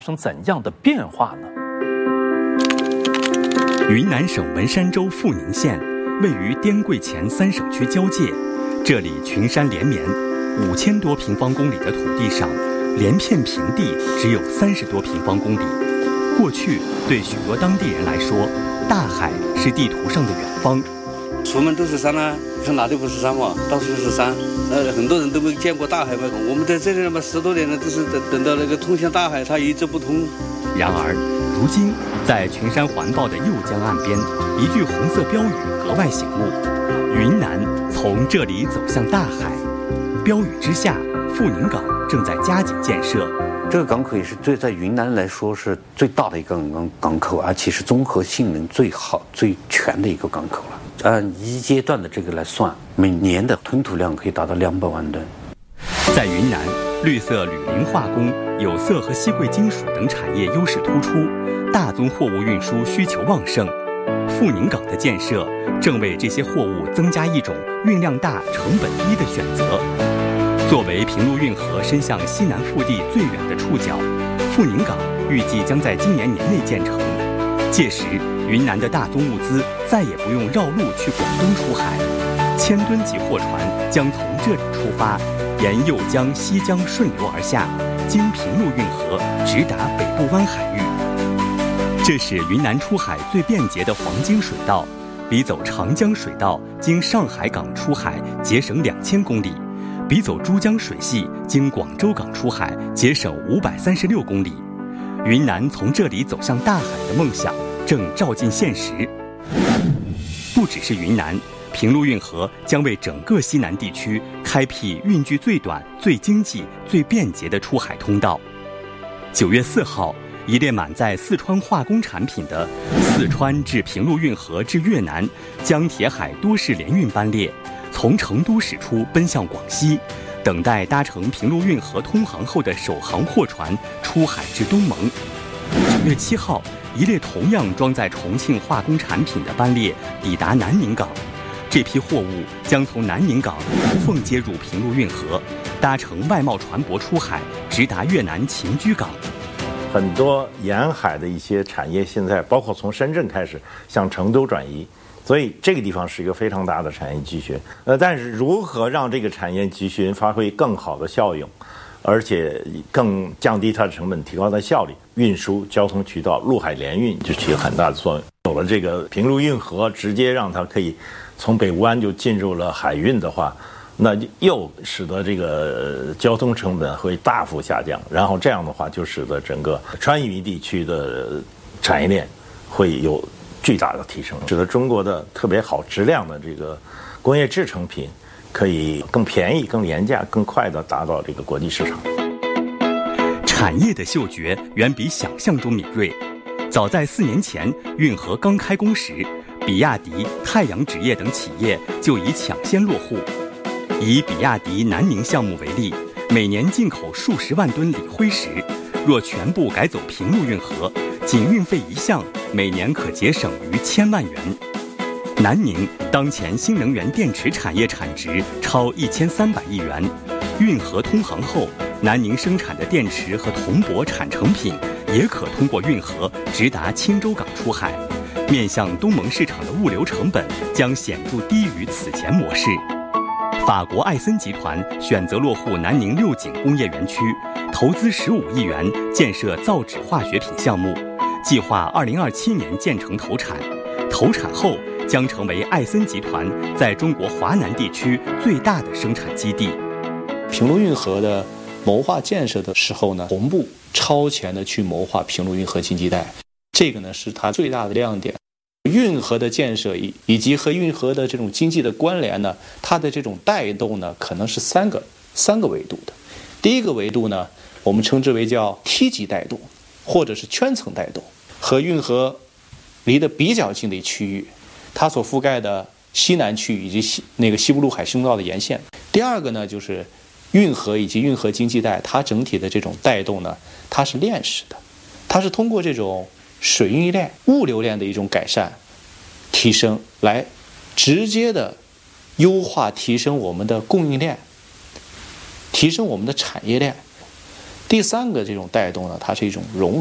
生怎样的变化呢？ 云南省文山州富宁县位于滇桂黔3省区交界，这里群山连绵，5000多平方公里的土地上，连片平地只有30多平方公里。过去对许多当地人来说，大海是地图上的远方。 出门都是山啊，看哪里不是山嘛？到处都是山。很多人都没见过大海嘛。我们在这里嘛10多年了，都是等到那个通向大海，它一直不通。 然而，如今在群山环抱的右江岸边，一句红色标语格外醒目：云南从这里走向大海。标语之下，富宁港正在加紧建设。 这个港口也是在云南来说是最大的一个港口，而且是综合性能最好、最全的一个港口了。按一阶段的这个来算，每年的吞吐量可以达到200万吨。 在云南，绿色铝磷化工、有色和稀贵金属等产业优势突出，大宗货物运输需求旺盛。富宁港的建设正为这些货物增加一种运量大、成本低的选择。作为平陆运河伸向西南腹地最远的触角，富宁港预计将在今年年内建成。届时，云南的大宗物资再也不用绕路去广东出海，1000吨级货船将从这里出发，沿右江、西江顺流而下，经平陆运河直达北部湾海域。这是云南出海最便捷的黄金水道，比走长江水道经上海港出海节省2000公里，比走珠江水系经广州港出海节省536公里。云南从这里走向大海的梦想正照进现实。不只是云南，平陆运河将为整个西南地区开辟运距最短、最经济、最便捷的出海通道。9月4号，一列满载四川化工产品的四川至平陆运河至越南江铁海多式联运班列，从成都驶出奔向广西，等待搭乘平陆运河通航后的首航货船出海至东盟。9月7号，一列同样装载重庆化工产品的班列抵达南宁港，这批货物将从南宁港无缝接入平陆运河，搭乘外贸船舶出海，直达越南秦居港。 很多沿海的一些产业现在包括从深圳开始向成都转移，所以这个地方是一个非常大的产业集群。但是如何让这个产业集群发挥更好的效用，而且更降低它的成本，提高它的效率，运输交通渠道陆海联运就起了很大的作用。有了这个平陆运河，直接让它可以从北湾就进入了海运的话，那又使得这个交通成本会大幅下降，然后这样的话就使得整个川渝地区的产业链会有巨大的提升，使得中国的特别好质量的这个工业制成品可以更便宜、更廉价、更快地达到这个国际市场。 产业的嗅觉远比想象中敏锐。早在4年前，运河刚开工时，比亚迪、太阳纸业等企业就已抢先落户。以比亚迪南宁项目为例，每年进口数十万吨锂灰石，若全部改走平陆运河，仅运费一项每年可节省逾1000万元。南宁当前新能源电池产业产值超1300亿元，运河通航后，南宁生产的电池和铜箔产成品也可通过运河直达青州港出海，面向东盟市场的物流成本将显著低于此前模式。法国艾森集团选择落户南宁六井工业园区，投资15亿元建设造纸化学品项目，计划2027年建成投产。投产后将成为艾森集团在中国华南地区最大的生产基地。 平陆运河的谋划建设的时候呢，同步超前的去谋划平陆运河经济带，这个呢是它最大的亮点。运河的建设以及和运河的这种经济的关联呢，它的这种带动呢，可能是三个维度的。第一个维度呢，我们称之为叫梯级带动，或者是圈层带动，和运河离得比较近的区域，它所覆盖的西南区域以及西部陆海深道的沿线。第二个呢，就是运河以及运河经济带，它整体的这种带动呢，它是链式的，它是通过这种水运链、物流链的一种改善、提升，来直接的优化、提升我们的供应链，提升我们的产业链。 第三个这种带动呢，它是一种融